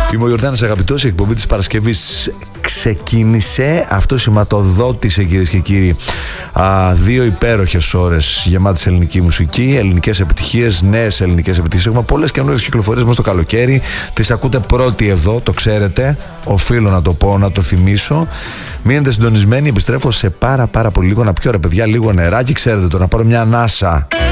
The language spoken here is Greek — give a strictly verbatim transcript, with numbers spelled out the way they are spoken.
Είμαι ο Ιορδάνης Αγαπητός, η εκπομπή της Παρασκευής ξεκίνησε. Αυτό σηματοδότησε, κυρίες και κύριοι, α, δύο υπέροχες ώρες γεμάτες ελληνική μουσική, ελληνικές επιτυχίες, νέες ελληνικές επιτυχίες. Έχουμε πολλές καινούριες κυκλοφορίες μέσα στο καλοκαίρι. Τις ακούτε πρώτοι εδώ, το ξέρετε. Οφείλω να το πω, να το θυμίσω. Μείνετε συντονισμένοι, επιστρέφω σε πάρα πάρα πολύ λίγο. Να πιω, ρε παιδιά, λίγο νεράκι, ξέρετε το, να πάρω μια ανάσα.